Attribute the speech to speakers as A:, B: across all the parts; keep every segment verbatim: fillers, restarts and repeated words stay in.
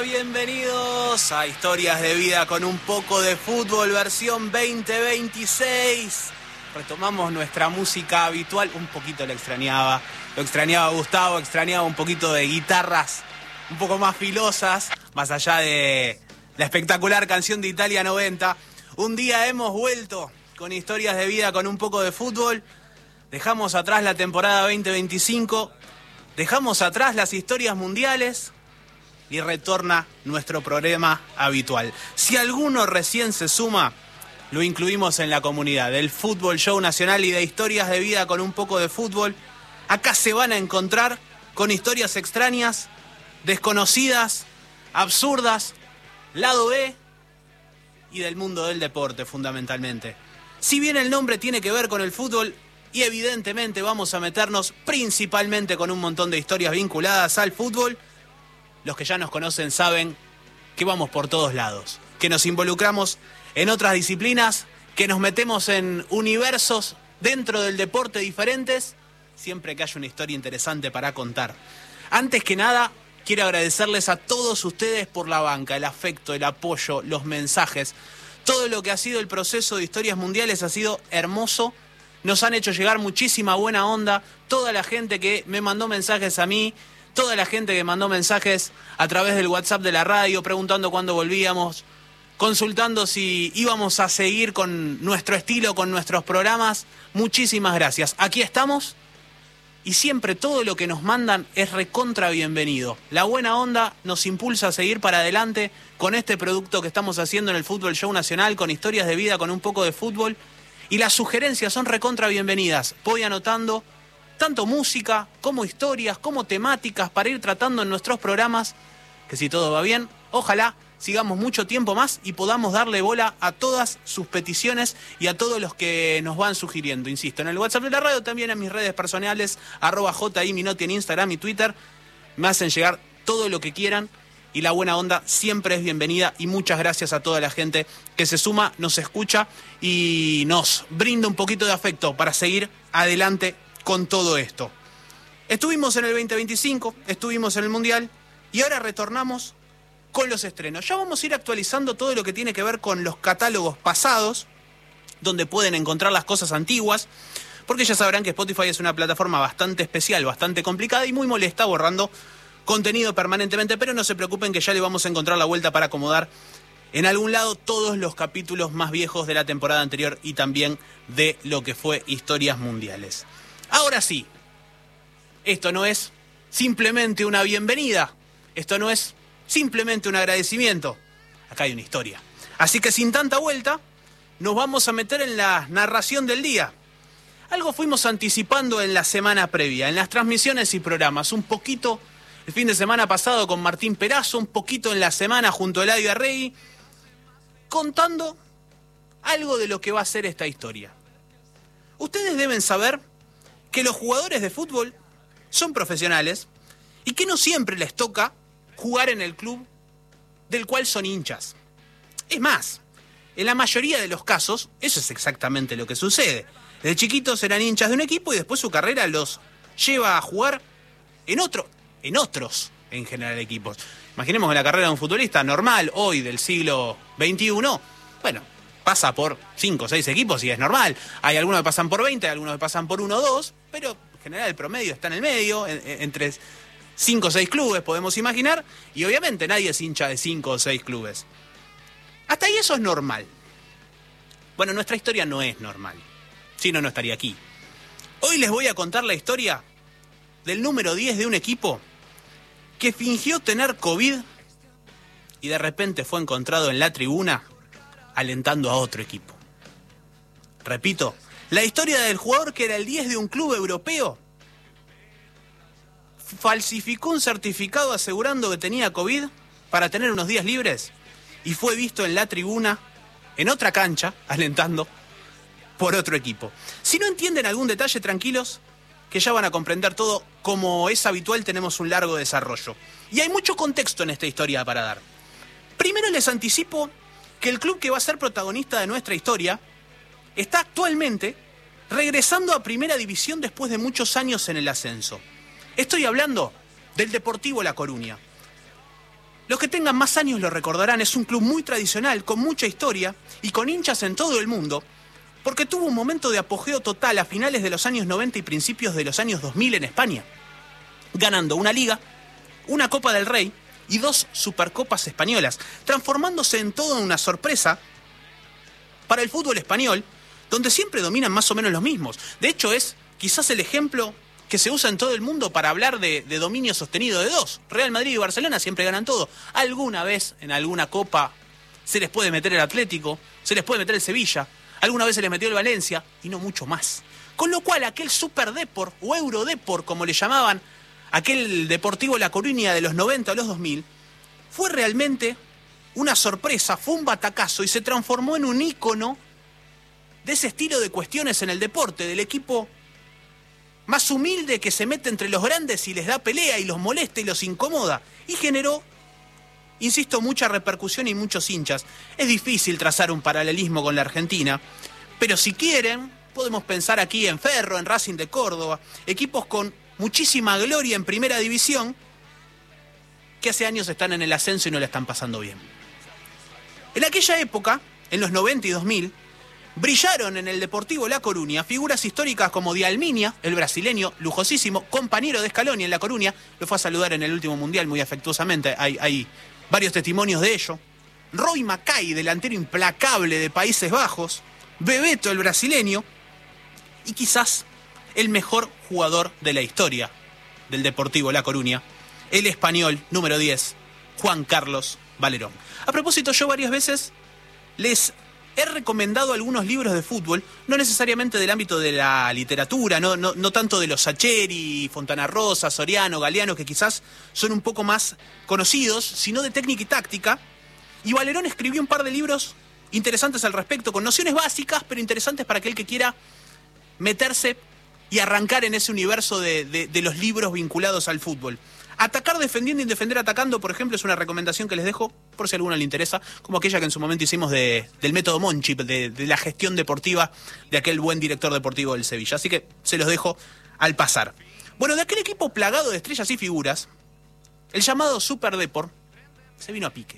A: Bienvenidos a Historias de Vida con un poco de fútbol, versión veinte veintiséis. Retomamos nuestra música habitual, un poquito lo extrañaba, lo extrañaba Gustavo, extrañaba un poquito de guitarras un poco más filosas, más allá de la espectacular canción de Italia noventa. Un día hemos vuelto con Historias de Vida con un poco de fútbol, dejamos atrás la temporada veinte veinticinco, dejamos atrás las historias mundiales y retorna nuestro programa habitual. Si alguno recién se suma, lo incluimos en la comunidad del Fútbol Show Nacional y de Historias de Vida con un poco de fútbol. Acá se van a encontrar con historias extrañas, desconocidas, absurdas, lado B y del mundo del deporte fundamentalmente. Si bien el nombre tiene que ver con el fútbol y evidentemente vamos a meternos principalmente con un montón de historias vinculadas al fútbol, los que ya nos conocen saben que vamos por todos lados, que nos involucramos en otras disciplinas, que nos metemos en universos dentro del deporte diferentes, siempre que haya una historia interesante para contar. Antes que nada, quiero agradecerles a todos ustedes por la banca, el afecto, el apoyo, los mensajes. Todo lo que ha sido el proceso de Historias Mundiales ha sido hermoso. Nos han hecho llegar muchísima buena onda. Toda la gente que me mandó mensajes a mí, toda la gente que mandó mensajes a través del WhatsApp de la radio, preguntando cuándo volvíamos, consultando si íbamos a seguir con nuestro estilo, con nuestros programas. Muchísimas gracias. Aquí estamos y siempre todo lo que nos mandan es recontra bienvenido. La buena onda nos impulsa a seguir para adelante con este producto que estamos haciendo en el Fútbol Show Nacional, con Historias de Vida, con un poco de fútbol. Y las sugerencias son recontra bienvenidas. Voy anotando tanto música, como historias, como temáticas para ir tratando en nuestros programas, que si todo va bien, ojalá sigamos mucho tiempo más y podamos darle bola a todas sus peticiones y a todos los que nos van sugiriendo. Insisto, en el WhatsApp de la radio, también en mis redes personales, arroba jiminotti en Instagram y Twitter, me hacen llegar todo lo que quieran y la buena onda siempre es bienvenida y muchas gracias a toda la gente que se suma, nos escucha y nos brinda un poquito de afecto para seguir adelante con todo esto. Estuvimos en el veinte veinticinco, estuvimos en el Mundial y ahora retornamos con los estrenos. Ya vamos a ir actualizando todo lo que tiene que ver con los catálogos pasados, donde pueden encontrar las cosas antiguas, porque ya sabrán que Spotify es una plataforma bastante especial, bastante complicada y muy molesta borrando contenido permanentemente, pero no se preocupen que ya le vamos a encontrar la vuelta para acomodar en algún lado todos los capítulos más viejos de la temporada anterior y también de lo que fue Historias Mundiales. Ahora sí, esto no es simplemente una bienvenida, esto no es simplemente un agradecimiento, acá hay una historia. Así que sin tanta vuelta, nos vamos a meter en la narración del día. Algo fuimos anticipando en la semana previa, en las transmisiones y programas, un poquito el fin de semana pasado con Martín Perazo, un poquito en la semana junto a Eladio Arregui, contando algo de lo que va a ser esta historia. Ustedes deben saber que los jugadores de fútbol son profesionales y que no siempre les toca jugar en el club del cual son hinchas. Es más, en la mayoría de los casos, eso es exactamente lo que sucede. Desde chiquitos eran hinchas de un equipo y después su carrera los lleva a jugar en otro, en otros, en general, equipos. Imaginemos que la carrera de un futbolista normal, hoy del siglo veintiuno, bueno, pasa por cinco o seis equipos y es normal. Hay algunos que pasan por veinte, hay algunos que pasan por uno o dos, pero en general el promedio está en el medio, en, en, entre cinco o seis clubes podemos imaginar, y obviamente nadie es hincha de cinco o seis clubes. Hasta ahí eso es normal. Bueno, nuestra historia no es normal, si no, no estaría aquí. Hoy les voy a contar la historia del número diez de un equipo que fingió tener COVID y de repente fue encontrado en la tribuna alentando a otro equipo. Repito, la historia del jugador que era el diez de un club europeo falsificó un certificado asegurando que tenía COVID para tener unos días libres y fue visto en la tribuna, en otra cancha, alentando por otro equipo. Si no entienden algún detalle, tranquilos, que ya van a comprender todo. Como es habitual, tenemos un largo desarrollo. Y hay mucho contexto en esta historia para dar. Primero les anticipo que el club que va a ser protagonista de nuestra historia está actualmente regresando a Primera División después de muchos años en el ascenso. Estoy hablando del Deportivo La Coruña. Los que tengan más años lo recordarán, es un club muy tradicional, con mucha historia y con hinchas en todo el mundo, porque tuvo un momento de apogeo total a finales de los años noventa y principios de los años dos mil en España, ganando una Liga, una Copa del Rey y dos Supercopas españolas, transformándose en toda una sorpresa para el fútbol español, donde siempre dominan más o menos los mismos. De hecho, es quizás el ejemplo que se usa en todo el mundo para hablar de, de dominio sostenido de dos. Real Madrid y Barcelona siempre ganan todo. Alguna vez en alguna copa se les puede meter el Atlético, se les puede meter el Sevilla, alguna vez se les metió el Valencia y no mucho más. Con lo cual aquel Superdepor o Eurodepor, como le llamaban, aquel Deportivo La Coruña de los noventa a los dos mil, fue realmente una sorpresa, fue un batacazo y se transformó en un ícono de ese estilo de cuestiones en el deporte, del equipo más humilde que se mete entre los grandes y les da pelea y los molesta y los incomoda. Y generó, insisto, mucha repercusión y muchos hinchas. Es difícil trazar un paralelismo con la Argentina, pero si quieren, podemos pensar aquí en Ferro, en Racing de Córdoba, equipos con muchísima gloria en primera división, que hace años están en el ascenso y no la están pasando bien. En aquella época, en los noventa y dos mil, brillaron en el Deportivo La Coruña figuras históricas como Di Alminia, el brasileño, lujosísimo, compañero de Scaloni en La Coruña, lo fue a saludar en el último mundial muy afectuosamente, hay, hay varios testimonios de ello. Roy Mackay, delantero implacable de Países Bajos, Bebeto, el brasileño, y quizás el mejor jugador de la historia del Deportivo La Coruña, el español número diez, Juan Carlos Valerón. A propósito, yo varias veces les he recomendado algunos libros de fútbol, no necesariamente del ámbito de la literatura, no, no, no tanto de los Sacheri, Fontana Rosa, Soriano, Galeano, que quizás son un poco más conocidos, sino de técnica y táctica. Y Valerón escribió un par de libros interesantes al respecto, con nociones básicas, pero interesantes para aquel que quiera meterse y arrancar en ese universo de, de, de los libros vinculados al fútbol. Atacar defendiendo y defender atacando, por ejemplo, es una recomendación que les dejo, por si a alguno le interesa, como aquella que en su momento hicimos de, del método Monchi, de, de la gestión deportiva de aquel buen director deportivo del Sevilla. Así que se los dejo al pasar. Bueno, de aquel equipo plagado de estrellas y figuras, el llamado Superdepor se vino a pique.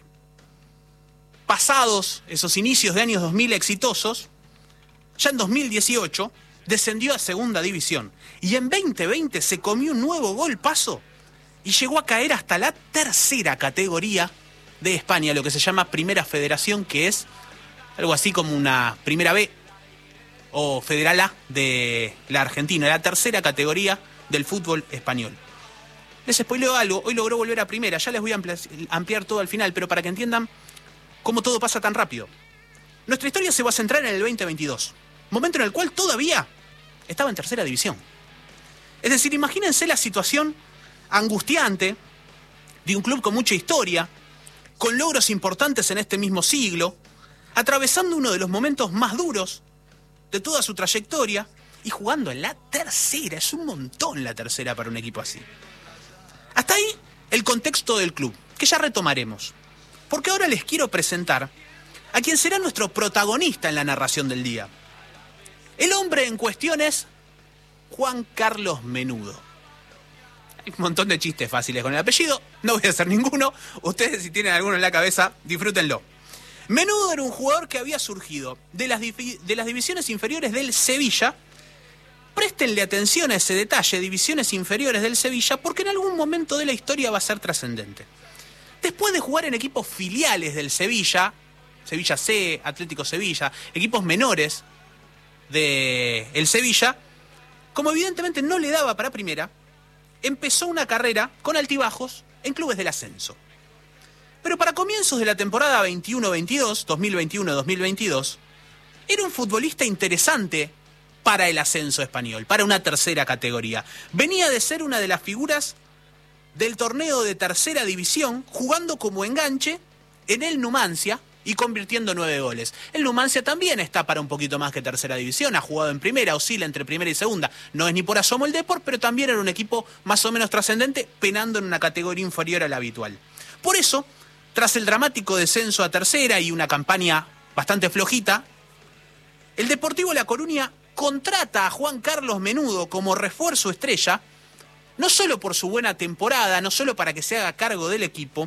A: Pasados esos inicios de años dos mil exitosos, ya en dos mil dieciocho descendió a segunda división y en veinte veinte se comió un nuevo golpazo y llegó a caer hasta la tercera categoría de España, lo que se llama Primera Federación, que es algo así como una Primera B o Federal A de la Argentina, la tercera categoría del fútbol español. Les spoileo algo, hoy logró volver a Primera, ya les voy a ampliar todo al final, pero para que entiendan cómo todo pasa tan rápido. Nuestra historia se va a centrar en el veinte veintidós, momento en el cual todavía estaba en tercera división. Es decir, imagínense la situación angustiante de un club con mucha historia, con logros importantes en este mismo siglo, atravesando uno de los momentos más duros de toda su trayectoria y jugando en la tercera. Es un montón la tercera para un equipo así. Hasta ahí el contexto del club, que ya retomaremos, porque ahora les quiero presentar a quien será nuestro protagonista en la narración del día. El hombre en cuestión es Juan Carlos Menudo. Hay un montón de chistes fáciles con el apellido, no voy a hacer ninguno. Ustedes, si tienen alguno en la cabeza, disfrútenlo. Menudo era un jugador que había surgido de las, de las divisiones inferiores del Sevilla. Préstenle atención a ese detalle, divisiones inferiores del Sevilla, porque en algún momento de la historia va a ser trascendente. Después de jugar en equipos filiales del Sevilla, Sevilla C, Atlético Sevilla, equipos menores del Sevilla, como evidentemente no le daba para primera, empezó una carrera con altibajos en clubes del ascenso. Pero para comienzos de la temporada veintiuno veintidós, dos mil veintiuno dos mil veintidós, era un futbolista interesante para el ascenso español, para una tercera categoría. Venía de ser una de las figuras del torneo de tercera división, jugando como enganche en el Numancia y convirtiendo nueve goles. El Numancia también está para un poquito más que tercera división, ha jugado en primera, oscila entre primera y segunda. No es ni por asomo el Depor, pero también era un equipo más o menos trascendente, penando en una categoría inferior a la habitual. Por eso, tras el dramático descenso a tercera y una campaña bastante flojita, el Deportivo La Coruña contrata a Juan Carlos Menudo como refuerzo estrella, no solo por su buena temporada, no solo para que se haga cargo del equipo,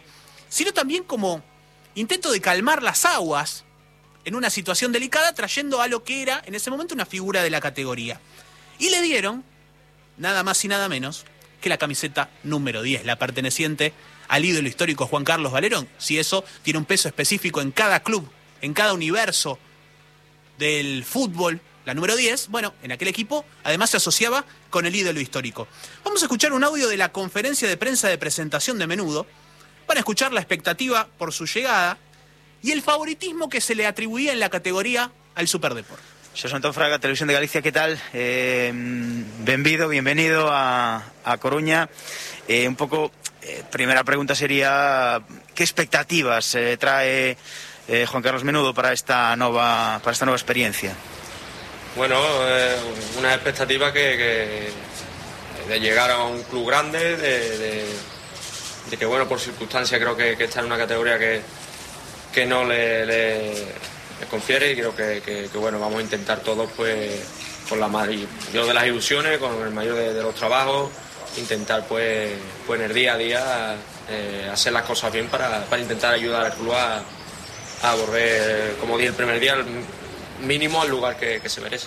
A: sino también como intento de calmar las aguas en una situación delicada, trayendo a lo que era en ese momento una figura de la categoría. Y le dieron nada más y nada menos que la camiseta número diez, la perteneciente al ídolo histórico Juan Carlos Valerón. Si eso tiene un peso específico en cada club, en cada universo del fútbol, la número diez, bueno, en aquel equipo además se asociaba con el ídolo histórico. Vamos a escuchar un audio de la conferencia de prensa de presentación de Menudo. Van a escuchar la expectativa por su llegada y el favoritismo que se le atribuía en la categoría al Superdeport.
B: Xosé Antón Fraga, Televisión de Galicia, ¿qué tal? Eh, benvido, bienvenido a, a Coruña. Eh, un pouco, eh, primeira pregunta sería, que expectativas eh, trae eh, Juan Carlos Menudo para esta nova, para esta nova experiencia?
C: Bueno, eh, una expectativa que, que de llegar a un club grande, de, de, de que, bueno, por circunstancias creo que, que está en una categoría que, que no le... le me confiere y creo que, que, que bueno, vamos a intentar todos pues con la mayor de las ilusiones, con el mayor de, de los trabajos, intentar pues, pues en el día a día eh, hacer las cosas bien para, para intentar ayudar al club a, a volver, como dije el primer día, al mínimo al lugar que, que se merece.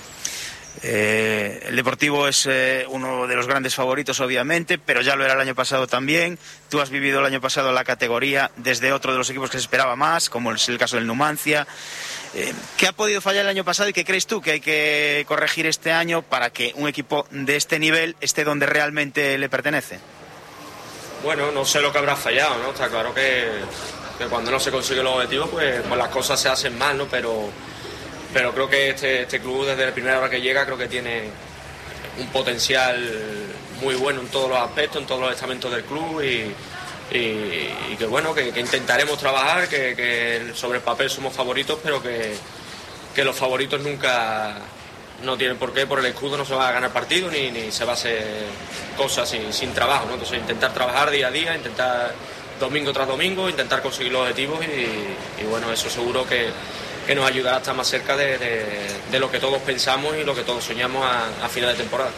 B: Eh, el Deportivo es eh, uno de los grandes favoritos, obviamente, pero ya lo era el año pasado también. Tú has vivido el año pasado la categoría desde otro de los equipos que se esperaba más, como es el caso del Numancia. Eh, ¿Qué ha podido fallar el año pasado y qué crees tú que hay que corregir este año para que un equipo de este nivel esté donde realmente le pertenece?
C: Bueno, no sé lo que habrá fallado, ¿no? Está claro que, que cuando no se consigue los objetivos, pues, pues las cosas se hacen mal, ¿no? Pero... Pero creo que este, este club, desde la primera hora que llega, creo que tiene un potencial muy bueno en todos los aspectos, en todos los estamentos del club y, y, y que bueno, que, que intentaremos trabajar, que, que sobre el papel somos favoritos, pero que, que los favoritos nunca no tienen por qué, por el escudo no se va a ganar partido ni, ni se va a hacer cosas sin, sin trabajo, ¿no? Entonces intentar trabajar día a día, intentar domingo tras domingo, intentar conseguir los objetivos y, y bueno, eso seguro que que nos ayudará a estar más cerca de, de, de lo que todos pensamos y lo que todos soñamos a, a final de temporada.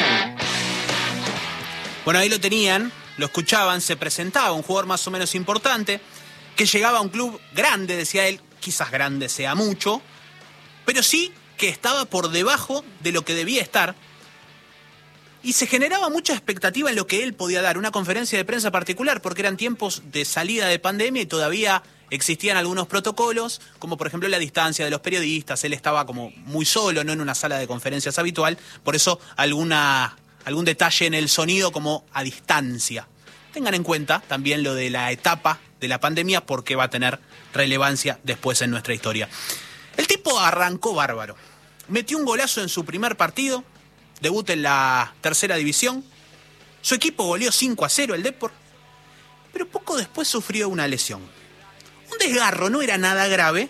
A: Bueno, ahí lo tenían, lo escuchaban, se presentaba un jugador más o menos importante, que llegaba a un club grande, decía él, quizás grande sea mucho, pero sí que estaba por debajo de lo que debía estar, y se generaba mucha expectativa en lo que él podía dar, una conferencia de prensa particular, porque eran tiempos de salida de pandemia y todavía existían algunos protocolos, como por ejemplo la distancia de los periodistas. Él estaba como muy solo, no en una sala de conferencias habitual, por eso alguna, algún detalle en el sonido como a distancia. Tengan en cuenta también lo de la etapa de la pandemia, porque va a tener relevancia después en nuestra historia. El tipo arrancó bárbaro, metió un golazo en su primer partido, debut en la tercera división, su equipo goleó cinco a cero el Depor, pero poco después sufrió una lesión. Un desgarro, no era nada grave,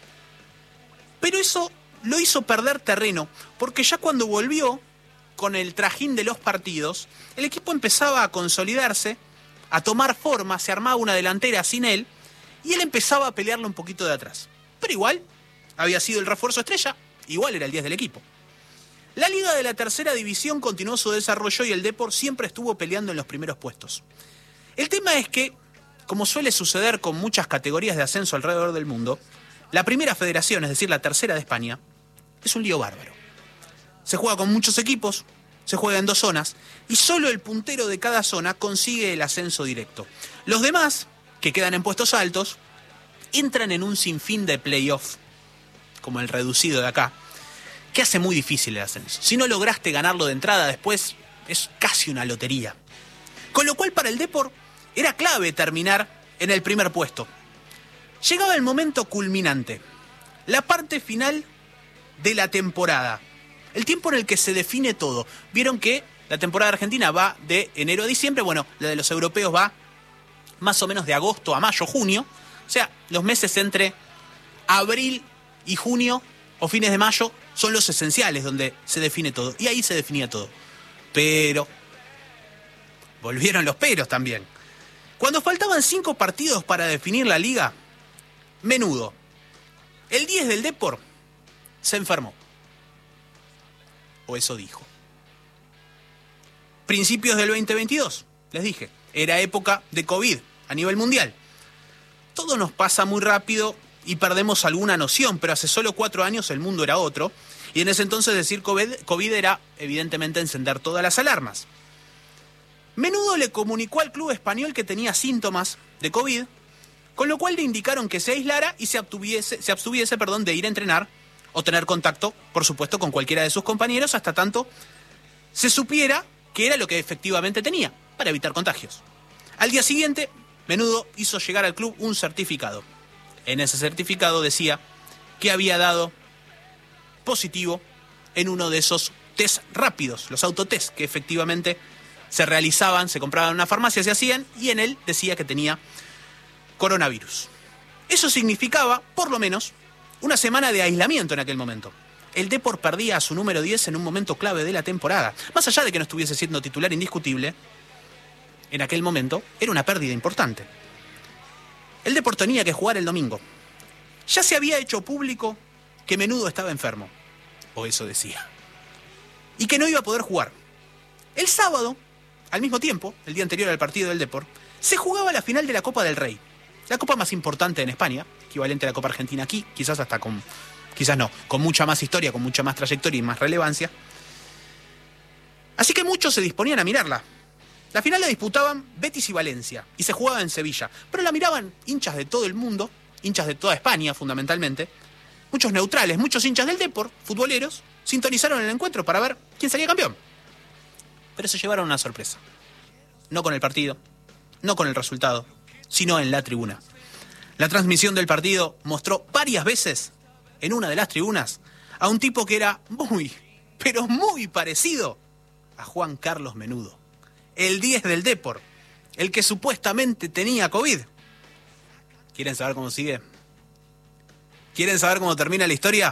A: pero eso lo hizo perder terreno, porque ya cuando volvió con el trajín de los partidos, el equipo empezaba a consolidarse, a tomar forma, se armaba una delantera sin él, y él empezaba a pelearle un poquito de atrás. Pero igual, había sido el refuerzo estrella, igual era el diez del equipo. La Liga de la Tercera División continuó su desarrollo y el Depor siempre estuvo peleando en los primeros puestos. El tema es que, como suele suceder con muchas categorías de ascenso alrededor del mundo, la primera federación, es decir, la tercera de España, es un lío bárbaro. Se juega con muchos equipos, se juega en dos zonas, y solo el puntero de cada zona consigue el ascenso directo. Los demás, que quedan en puestos altos, entran en un sinfín de playoff, como el reducido de acá, que hace muy difícil el ascenso. Si no lograste ganarlo de entrada, después es casi una lotería. Con lo cual, para el Depor era clave terminar en el primer puesto. Llegaba el momento culminante, la parte final de la temporada, el tiempo en el que se define todo. Vieron que la temporada argentina va de enero a diciembre, bueno, la de los europeos va más o menos de agosto a mayo, junio, o sea, los meses entre abril y junio o fines de mayo son los esenciales donde se define todo, y ahí se definía todo. Pero volvieron los peros también. Cuando faltaban cinco partidos para definir la liga, Menudo, el diez del Depor, se enfermó. O eso dijo. Principios del veinte veintidós, les dije, era época de COVID a nivel mundial. todo nos pasa muy rápido y perdemos alguna noción, pero hace solo cuatro años el mundo era otro, y en ese entonces decir COVID, COVID era evidentemente encender todas las alarmas. Menudo le comunicó al club español que tenía síntomas de COVID, con lo cual le indicaron que se aislara y se abstuviese, se abstuviese perdón, de ir a entrenar o tener contacto, por supuesto, con cualquiera de sus compañeros, hasta tanto se supiera que era lo que efectivamente tenía, para evitar contagios. Al día siguiente, Menudo hizo llegar al club un certificado. En ese certificado decía que había dado positivo en uno de esos test rápidos, los autotest, que efectivamente se realizaban, se compraban en una farmacia, se hacían, y en él decía que tenía coronavirus. Eso significaba, por lo menos, una semana de aislamiento en aquel momento. El Depor perdía a su número diez en un momento clave de la temporada. Más allá de que no estuviese siendo titular indiscutible, en aquel momento era una pérdida importante. El Depor tenía que jugar el domingo. Ya se había hecho público que Menudo estaba enfermo, o eso decía, y que no iba a poder jugar. El sábado, al mismo tiempo, el día anterior al partido del Depor, se jugaba la final de la Copa del Rey, la copa más importante en España, equivalente a la Copa Argentina aquí, quizás hasta con, quizás no, con mucha más historia, con mucha más trayectoria y más relevancia. Así que muchos se disponían a mirarla. La final la disputaban Betis y Valencia, y se jugaba en Sevilla, pero la miraban hinchas de todo el mundo, hinchas de toda España fundamentalmente, muchos neutrales, muchos hinchas del Depor, futboleros, sintonizaron el encuentro para ver quién salía campeón. Pero se llevaron una sorpresa. No con el partido, no con el resultado, sino en la tribuna. La transmisión del partido mostró varias veces, en una de las tribunas, a un tipo que era muy, pero muy parecido a Juan Carlos Menudo, el diez del Depor, el que supuestamente tenía COVID. ¿Quieren saber cómo sigue? ¿Quieren saber cómo termina la historia?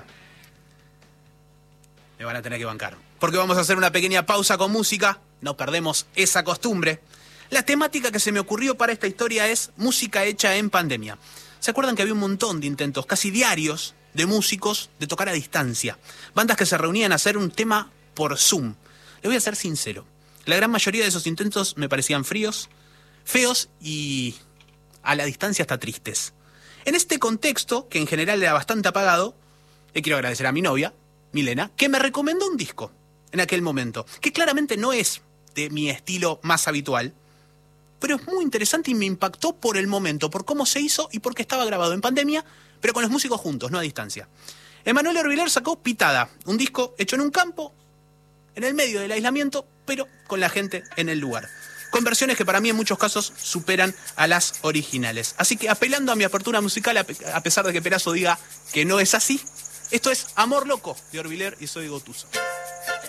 A: Me van a tener que bancar, porque vamos a hacer una pequeña pausa con música. No perdemos esa costumbre. La temática que se me ocurrió para esta historia es música hecha en pandemia. ¿Se acuerdan que había un montón de intentos, casi diarios, de músicos de tocar a distancia? Bandas que se reunían a hacer un tema por Zoom. Les voy a ser sincero, la gran mayoría de esos intentos me parecían fríos, feos y a la distancia hasta tristes. En este contexto, que en general era bastante apagado, le quiero agradecer a mi novia, Milena, que me recomendó un disco en aquel momento, que claramente no es de mi estilo más habitual, pero es muy interesante y me impactó por el momento, por cómo se hizo y porque estaba grabado en pandemia, pero con los músicos juntos, no a distancia. Emanuel Orbiler sacó Pitada, un disco hecho en un campo, en el medio del aislamiento, pero con la gente en el lugar. Con versiones que para mí en muchos casos superan a las originales. Así que apelando a mi apertura musical, a pesar de que Perazo diga que no es así, esto es Amor Loco de Orbiler y Soy Gotuso.